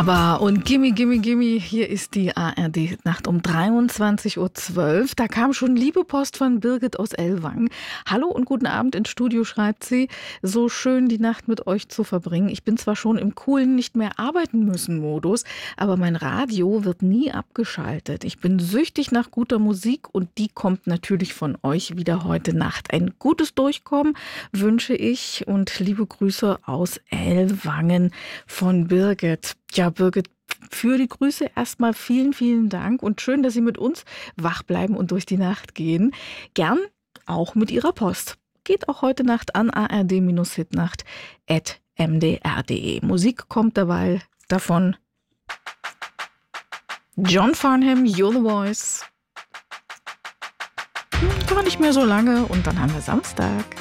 Aber und Gimme, Gimme, Gimme, hier ist die ARD-Nacht um 23:12 Uhr. Da kam schon liebe Post von Birgit aus Ellwangen. Hallo und guten Abend ins Studio, schreibt sie. So schön, die Nacht mit euch zu verbringen. Ich bin zwar schon im coolen nicht mehr arbeiten müssen Modus, aber mein Radio wird nie abgeschaltet. Ich bin süchtig nach guter Musik und die kommt natürlich von euch wieder heute Nacht. Ein gutes Durchkommen wünsche ich und liebe Grüße aus Ellwangen von Birgit. Ja, Birgit, für die Grüße erstmal vielen, vielen Dank und schön, dass Sie mit uns wach bleiben und durch die Nacht gehen. Gern auch mit Ihrer Post. Geht auch heute Nacht an ard-hitnacht@mdr.de. Musik kommt dabei davon John Farnham, You're the Voice. Gar nicht mehr so lange und dann haben wir Samstag.